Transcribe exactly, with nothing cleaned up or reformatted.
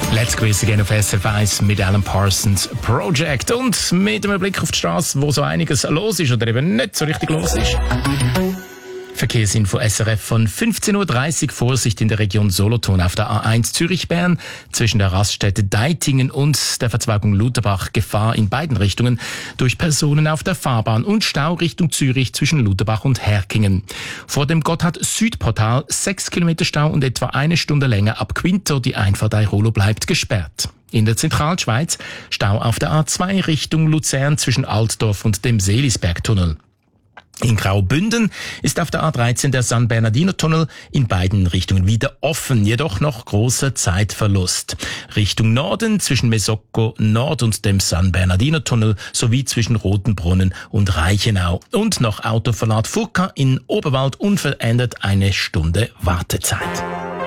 Let's Quiz Again auf S F eins mit Alan Parsons Project und mit einem Blick auf die Straße, wo so einiges los ist oder eben nicht so richtig los ist. Verkehrsinfo S R F von fünfzehn Uhr dreißig. Vorsicht in der Region Solothurn auf der A eins Zürich-Bern zwischen der Raststätte Deitingen und der Verzweigung Lutherbach. Gefahr in beiden Richtungen durch Personen auf der Fahrbahn und Stau Richtung Zürich zwischen Lutherbach und Herkingen. Vor dem Gotthard-Südportal sechs Kilometer Stau und etwa eine Stunde länger ab Quinto. Die Einfahrt Airolo bleibt gesperrt. In der Zentralschweiz Stau auf der A zwei Richtung Luzern zwischen Altdorf und dem Seelisbergtunnel. In Graubünden ist auf der A dreizehn der San Bernardino Tunnel in beiden Richtungen wieder offen, jedoch noch großer Zeitverlust. Richtung Norden zwischen Mesocco Nord und dem San Bernardino Tunnel sowie zwischen Rotenbrunnen und Reichenau. Und noch Autoverlad Furka in Oberwald unverändert eine Stunde Wartezeit.